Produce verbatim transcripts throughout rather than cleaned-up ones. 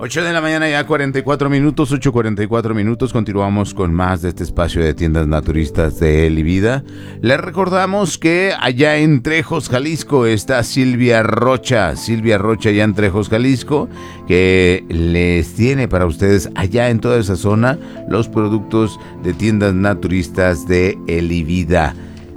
ocho de la mañana ya cuarenta y cuatro minutos, ocho cuarenta y cuatro minutos. Continuamos con más de este espacio de tiendas naturistas de Él y Vida. Les recordamos que allá en Trejos, Jalisco, está Silvia Rocha. Silvia Rocha allá en Trejos, Jalisco, que les tiene para ustedes allá en toda esa zona los productos de tiendas naturistas de Él y Vida.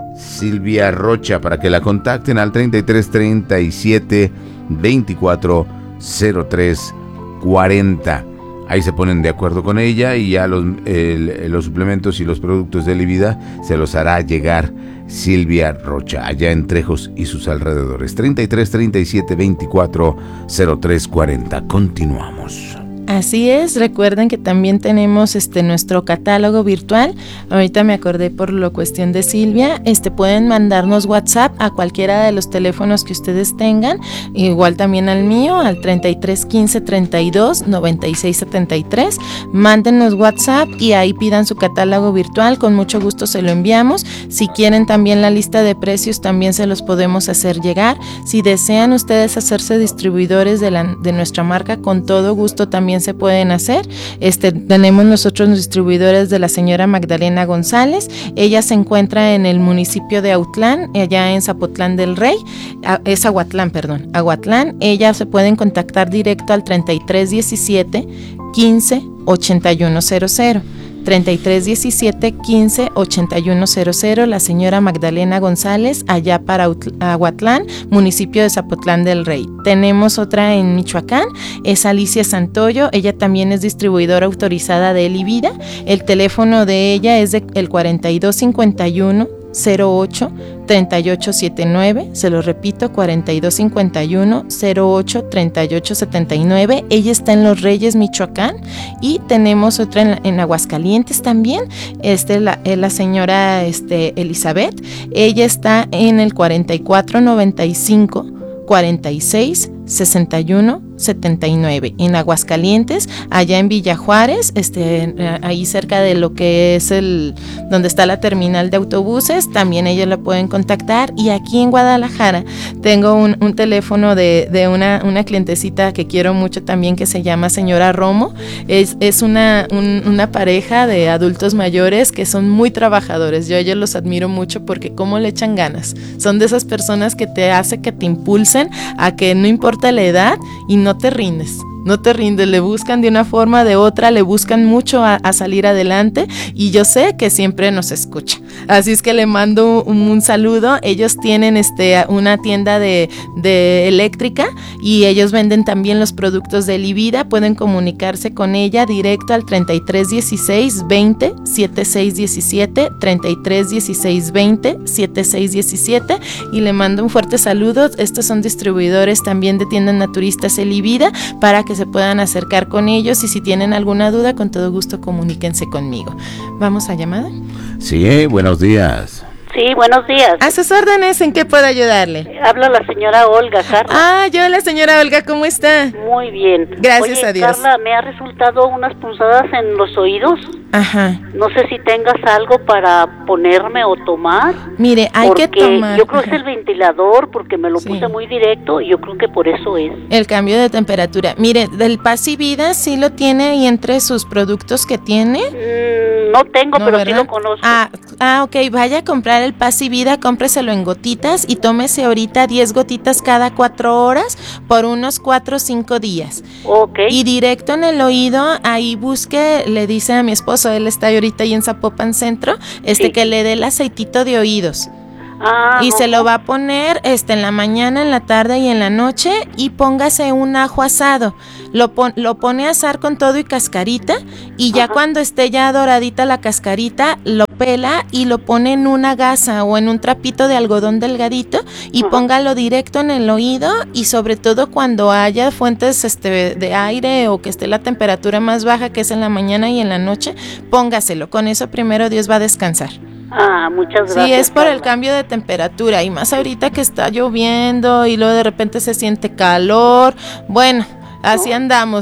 Silvia Rocha, para que la contacten al treinta y tres treinta y siete veinticuatro cero tres cuarenta. Ahí se ponen de acuerdo con ella y ya los, el, los suplementos y los productos de Él y Vida se los hará llegar Silvia Rocha, allá en Trejos y sus alrededores. treinta y tres treinta y siete veinticuatro cero tres cuarenta. Continuamos. Así es, recuerden que también tenemos este nuestro catálogo virtual. Ahorita me acordé por la cuestión de Silvia. Este pueden mandarnos WhatsApp a cualquiera de los teléfonos que ustedes tengan, igual también al mío, al treinta y tres quince treinta y dos noventa y seis setenta y tres. Mándenos WhatsApp y ahí pidan su catálogo virtual, con mucho gusto se lo enviamos. Si quieren también la lista de precios, también se los podemos hacer llegar. Si desean ustedes hacerse distribuidores de la de nuestra marca, con todo gusto también se pueden hacer. Este, tenemos nosotros distribuidores de la señora Magdalena González. Ella se encuentra en el municipio de Autlán, allá en Zapotlán del Rey. Es Aguatlán, perdón, Aguatlán. Ella se pueden contactar directo al treinta y tres diecisiete quince ochenta y uno cero cero. treinta y tres diecisiete quince ochenta y uno cero cero, la señora Magdalena González, allá para Aguatlán, municipio de Zapotlán del Rey. Tenemos otra en Michoacán, es Alicia Santoyo, ella también es distribuidora autorizada de Él y Vida. El teléfono de ella es de el cuarenta y dos cincuenta y uno cero ocho treinta y ocho setenta y nueve, se lo repito, cuarenta y dos cincuenta y uno cero ocho treinta y ocho setenta y nueve. Ella está en Los Reyes, Michoacán, y tenemos otra en, en Aguascalientes también. Este la, es la señora este, Elizabeth. Ella está en el cuarenta y cuatro noventa y cinco cuarenta y seis sesenta y uno setenta y nueve en Aguascalientes, allá en Villa Juárez, este, ahí cerca de lo que es el donde está la terminal de autobuses, también ellos la pueden contactar. Y aquí en Guadalajara tengo un, un teléfono de, de una, una clientecita que quiero mucho también, que se llama señora Romo. Es, es una, un, una pareja de adultos mayores que son muy trabajadores. Yo a ellos los admiro mucho porque cómo le echan ganas. Son de esas personas que te hace que te impulsen a que no importa la edad y no te rindes. No te rindes, le buscan de una forma, de otra, le buscan mucho a, a salir adelante, y yo sé que siempre nos escucha. Así es que le mando un, un saludo. Ellos tienen este una tienda de, de eléctrica, y ellos venden también los productos de Él y Vida. Pueden comunicarse con ella directo al treinta y tres dieciséis veinte setenta y seis diecisiete, treinta y tres dieciséis veinte setenta y seis diecisiete, y le mando un fuerte saludo. Estos son distribuidores también de tiendas naturistas Él y Vida, para que se puedan acercar con ellos, y si tienen alguna duda, con todo gusto comuníquense conmigo. ¿Vamos a llamada? Sí, buenos días. Sí, buenos días. A sus órdenes, ¿en qué puedo ayudarle? Habla la señora Olga, Carla. Ah, yo, la señora Olga, ¿cómo está? Muy bien. Gracias Oye, a Dios. Carla, me ha resultado unas punzadas en los oídos. Ajá. No sé si tengas algo para ponerme o tomar. Mire, hay que tomar. Yo creo que es el ventilador, porque me lo Sí. puse muy directo, y yo creo que por eso es. El cambio de temperatura. Mire, del Paz y Vida sí lo tiene, y entre sus productos que tiene. Mm, no tengo, No, pero ¿verdad? sí lo conozco. Ah, ah, ok, vaya a comprar el Paz y Vida, cómpreselo en gotitas y tómese ahorita diez gotitas cada cuatro horas por unos cuatro o cinco días. Ok. Y directo en el oído, ahí busque, le dice a mi esposo, él está ahorita ahí en Zapopan Centro, este Sí. que le dé el aceitito de oídos. Ah, Y no, se lo no. va a poner este en la mañana, en la tarde y en la noche, y póngase un ajo asado. Lo, pon, lo pone a asar con todo y cascarita, y ya Ajá. cuando esté ya doradita la cascarita, lo pela y lo pone en una gasa o en un trapito de algodón delgadito, y Ajá. póngalo directo en el oído, y sobre todo cuando haya fuentes este de aire o que esté la temperatura más baja, que es en la mañana y en la noche, póngaselo. Con eso primero Dios va a descansar. Ah, muchas gracias. Sí, es por el Carla. cambio de temperatura, y más ahorita que está lloviendo y luego de repente se siente calor. Bueno, así No. andamos.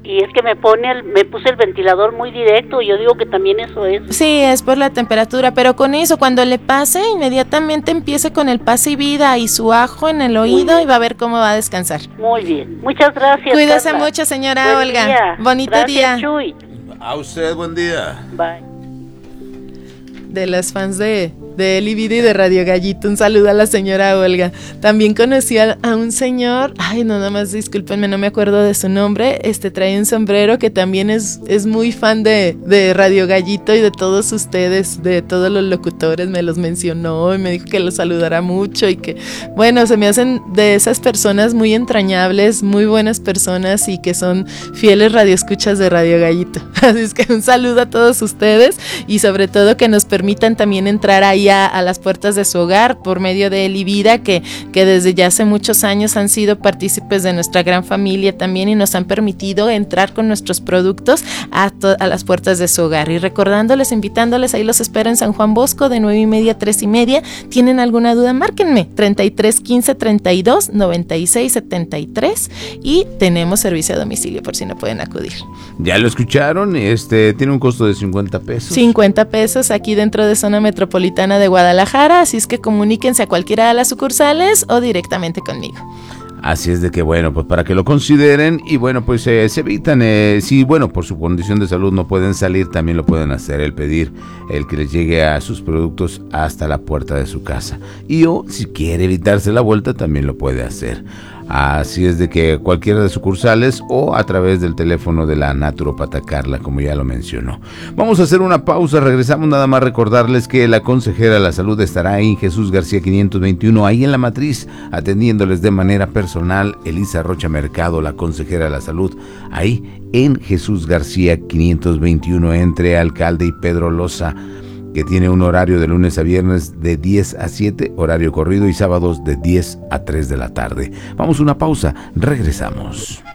Y es que me pone el, me puse el ventilador muy directo y yo digo que también eso es. Sí, es por la temperatura, pero con eso, cuando le pase, inmediatamente empiece con el pase y vida y su ajo en el oído y va a ver cómo va a descansar. Muy bien, muchas gracias. Cuídese Carla. mucho, señora Buen Olga. día. Bonito Gracias, día. Chuy. A usted, buen día. Bye. De las fans de, de Eli Vida y de Radio Gallito, un saludo a la señora Olga. También conocí a, a un señor, ay, no, nada más discúlpenme, no me acuerdo de su nombre, este trae un sombrero que también es, es muy fan de, de Radio Gallito y de todos ustedes, de todos los locutores, me los mencionó y me dijo que los saludara mucho y que, bueno, se me hacen de esas personas muy entrañables, muy buenas personas y que son fieles radioescuchas de Radio Gallito. Así es que un saludo a todos ustedes y sobre todo que nos permitan también entrar ahí a, a las puertas de su hogar por medio de Eli Vida, que, que desde ya hace muchos años han sido partícipes de nuestra gran familia también y nos han permitido entrar con nuestros productos a, to- a las puertas de su hogar. Y recordándoles, invitándoles, ahí los espero en San Juan Bosco de nueve y media a tres y media. ¿Tienen alguna duda? Márquenme treinta y tres quince treinta y dos noventa y seis setenta y tres y tenemos servicio a domicilio por si no pueden acudir. Ya lo escucharon, este tiene un costo de cincuenta pesos. cincuenta pesos aquí dentro de zona metropolitana de Guadalajara, así es que comuníquense a cualquiera de las sucursales o directamente conmigo. Así es de que, bueno, pues para que lo consideren y bueno, pues eh, se evitan, eh, si bueno, por su condición de salud no pueden salir, también lo pueden hacer, el pedir el que les llegue a sus productos hasta la puerta de su casa. Y o si quiere evitarse la vuelta, también lo puede hacer. Así es de que cualquiera de sucursales o a través del teléfono de la naturópata Carla, como ya lo mencionó. Vamos a hacer una pausa, regresamos, nada más recordarles que la consejera de la salud estará ahí en Jesús García quinientos veintiuno, ahí en la matriz, atendiéndoles de manera personal. Elisa Rocha Mercado, la consejera de la salud, ahí en Jesús García quinientos veintiuno, entre Alcalde y Pedro Loza, que tiene un horario de lunes a viernes de diez a siete, horario corrido, y sábados de diez a tres de la tarde. Vamos a una pausa, regresamos.